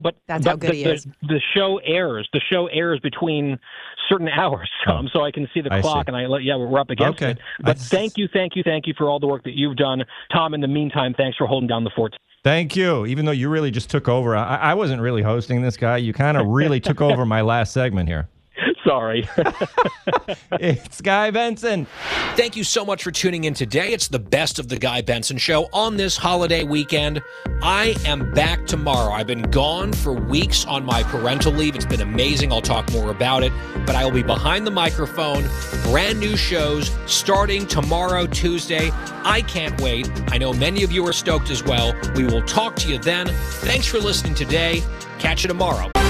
But That's how good he is. The show airs. The show airs between certain hours, so I can see the clock, and we're up against it. But thank you for all the work that you've done, Tom. In the meantime, thanks for holding down the fort. Thank you. Even though you really just took over, I wasn't really hosting this guy. You kind of really took over my last segment here. Sorry. It's Guy Benson. Thank you so much for tuning in today. It's the best of the Guy Benson Show on this holiday weekend. I am back tomorrow. I've been gone for weeks on my parental leave. It's been amazing. I'll talk more about it. But I will be behind the microphone. Brand new shows starting tomorrow, Tuesday. I can't wait. I know many of you are stoked as well. We will talk to you then. Thanks for listening today. Catch you tomorrow.